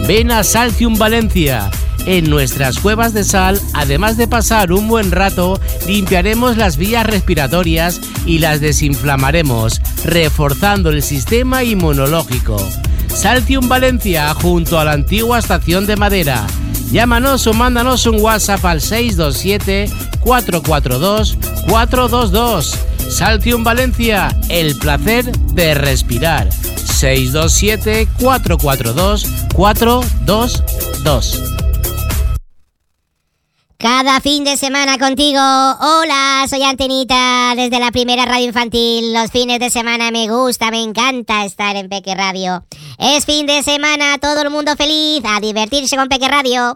Ven a Saltium Valencia. En nuestras cuevas de sal, además de pasar un buen rato, limpiaremos las vías respiratorias y las desinflamaremos, reforzando el sistema inmunológico. Saltium Valencia, junto a la antigua estación de Madera. Llámanos o mándanos un WhatsApp al 627-442-422. Saltium Valencia, el placer de respirar. 627-442-422. Cada fin de semana contigo. Hola, soy Antenita desde la primera radio infantil. Los fines de semana me gusta, me encanta estar en Peque Radio. Es fin de semana, todo el mundo feliz, a divertirse con Peque Radio.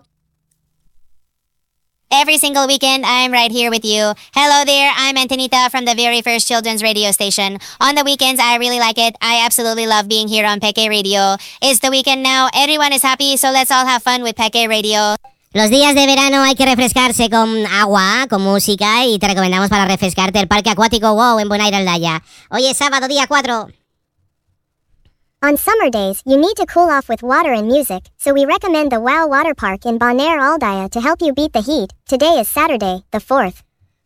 Every single weekend, I'm right here with you. Hello there, I'm Antenita from the very first children's radio station. On the weekends, I really like it. I absolutely love being here on Peque Radio. It's the weekend now, everyone is happy, so let's all have fun with Peque Radio. Los días de verano hay que refrescarse con agua, con música, y te recomendamos para refrescarte el Parque Acuático Wow en Bonaire, Aldaya. Hoy es sábado, día 4. On summer days, you need to cool off with water and music, so we recommend the WOW Water Park in Bonaire, Aldaya to help you beat the heat. Today is Saturday, the 4th.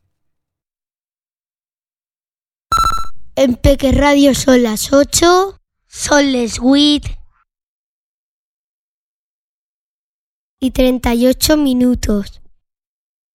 En Peque Radio son las 8, son les 8 y 38 minutos.